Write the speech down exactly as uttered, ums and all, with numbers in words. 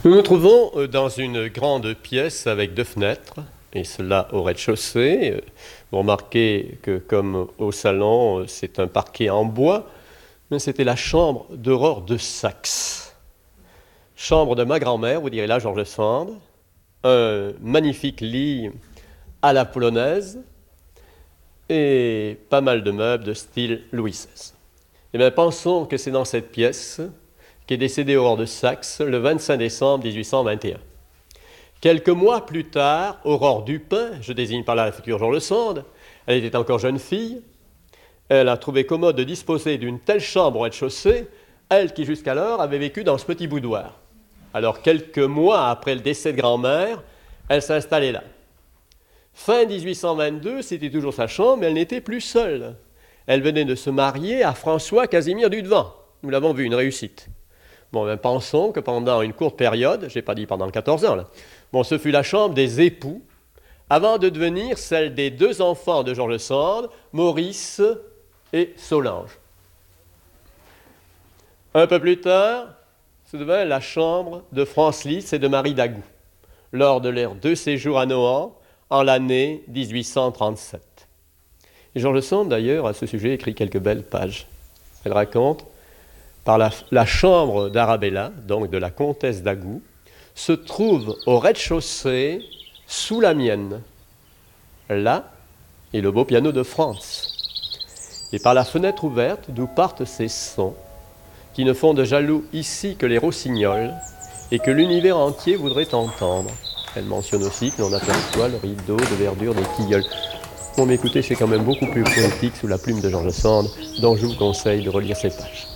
Nous nous trouvons dans une grande pièce avec deux fenêtres, et cela au rez-de-chaussée. Vous remarquez que, comme au salon, c'est un parquet en bois, mais c'était la chambre d'Aurore de Saxe. Chambre de ma grand-mère, vous direz là, George Sand, un magnifique lit à la polonaise, et pas mal de meubles de style Louis seize. Eh bien, pensons que c'est dans cette pièce qu'est décédée Aurore de Saxe le vingt-cinq décembre mille huit cent vingt et un. Quelques mois plus tard, Aurore Dupin, je désigne par là la future George Sand, elle était encore jeune fille, elle a trouvé commode de disposer d'une telle chambre au rez-de-chaussée, elle qui jusqu'alors avait vécu dans ce petit boudoir. Alors, quelques mois après le décès de grand-mère, elle s'installait là. Fin mille huit cent vingt-deux, c'était toujours sa chambre, mais elle n'était plus seule. Elle venait de se marier à François Casimir Dudevant. Nous l'avons vu, une réussite. Bon, ben, pensons que pendant une courte période, je n'ai pas dit pendant quatorze ans, là, bon, ce fut la chambre des époux, avant de devenir celle des deux enfants de George Sand, Maurice et Solange. Un peu plus tard, se devint la chambre de France Liszt et de Marie Dagout, lors de leurs deux séjours à Nohant, en l'année mille huit cent trente-sept. Et George Sand, d'ailleurs, à ce sujet, écrit quelques belles pages. Elle raconte: par la, la chambre d'Arabella, donc de la comtesse Dagout, se trouve au rez-de-chaussée, sous la mienne. Là est le beau piano de France. Et par la fenêtre ouverte, d'où partent ces sons, qui ne font de jaloux ici que les rossignols, et que l'univers entier voudrait entendre. Elle mentionne aussi que l'on aperçoit le rideau de verdure des tilleuls. Bon, mais écoutez, c'est quand même beaucoup plus poétique sous la plume de George Sand, dont je vous conseille de relire ces pages.